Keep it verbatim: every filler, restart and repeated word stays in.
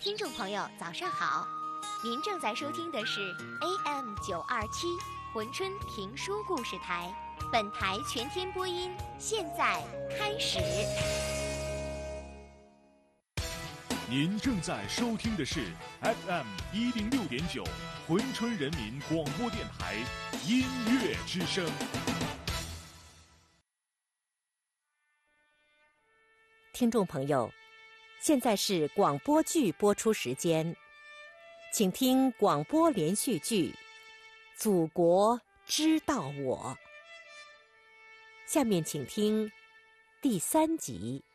听众朋友，早上好！您正在收听的是 A M 九二七珲春评书故事台，本台全天播音，现在开始。 您正在收听的是 F M 一零六点九珲春人民广播电台音乐之声。 听众朋友，现在是广播剧播出时间，请听广播连续剧《祖国知道我》。下面请听第三集。